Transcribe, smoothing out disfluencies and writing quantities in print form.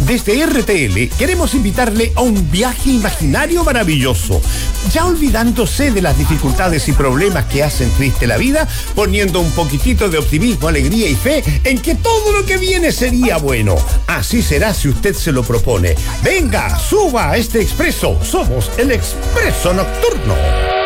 Desde RTL queremos invitarle a un viaje imaginario maravilloso, ya olvidándose de las dificultades y problemas que hacen triste la vida, poniendo un poquitito de optimismo, alegría y fe en que todo lo que viene sería bueno. Así será si usted se lo propone. Venga, suba a este expreso. Somos el Expreso Nocturno.